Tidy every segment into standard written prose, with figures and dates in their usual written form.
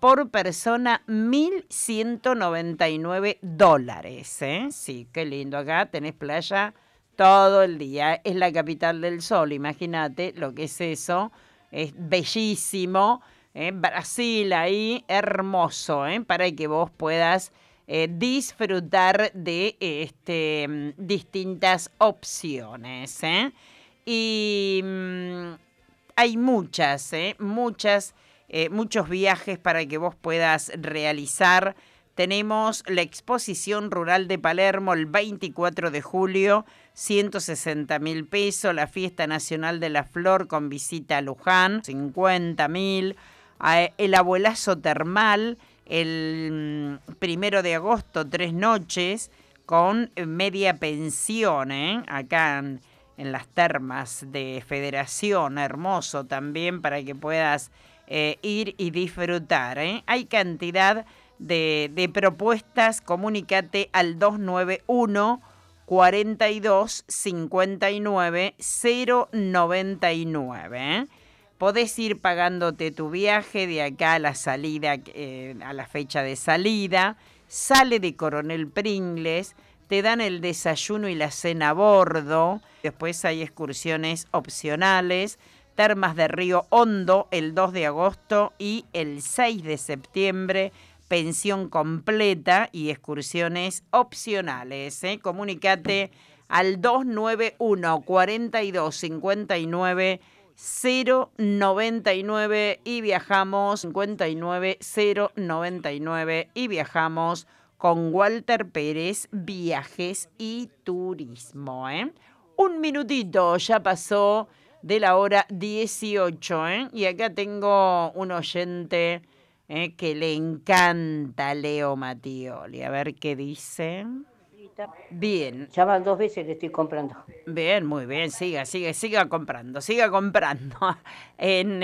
por persona $1.199, ¿eh? Sí, qué lindo. Acá tenés playa todo el día. Es la capital del sol, imagínate lo que es eso. Es bellísimo. Brasil ahí, hermoso, para que vos puedas disfrutar de distintas opciones. Y hay muchos viajes para que vos puedas realizar. Tenemos la exposición rural de Palermo el 24 de julio, 160.000 pesos. La fiesta nacional de la flor con visita a Luján, 50.000. El abuelazo termal, el 1 de agosto, 3 noches, con media pensión, acá en las termas de Federación, hermoso también para que puedas ir y disfrutar. Hay cantidad de propuestas, comunícate al 291 42 59 099. Podés ir pagándote tu viaje de acá a la salida, a la fecha de salida. Sale de Coronel Pringles, te dan el desayuno y la cena a bordo. Después hay excursiones opcionales. Termas de Río Hondo el 2 de agosto y el 6 de septiembre. Pensión completa y excursiones opcionales. Comunícate al 291 42 59 099 y viajamos 59 099 y viajamos con Walter Pérez Viajes y Turismo. Un minutito ya pasó de la hora 18, y acá tengo un oyente que le encanta Leo Mattioli. A ver qué dice. Bien. Ya van 2 veces que estoy comprando. Bien, muy bien. Siga comprando. En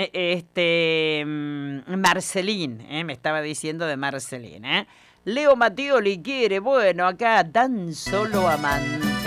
Marcelín, me estaba diciendo de Marcelín. Leo Mattioli quiere, bueno, acá tan solo amando.